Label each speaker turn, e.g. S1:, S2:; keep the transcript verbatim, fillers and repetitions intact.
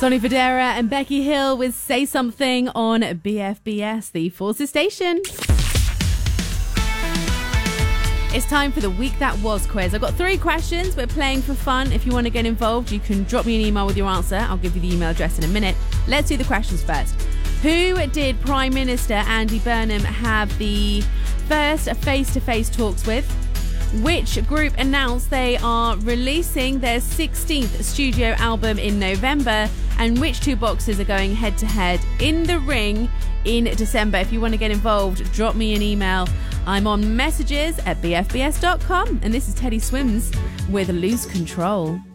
S1: Sonny Fodera and Becky Hill with Say Something on B F B S, the Forces Station. It's time for the Week That Was quiz. I've got three questions. We're playing for fun. If you want to get involved, you can drop me an email with your answer. I'll give you the email address in a minute. Let's do the questions first. Who did Prime Minister Andy Burnham have the first face-to-face talks with? Which group announced they are releasing their sixteenth studio album in November? And which two boxers are going head-to-head in the ring in December? If you want to get involved, drop me an email. I'm on messages at b f b s dot com. And this is Teddy Swims with Lose Control.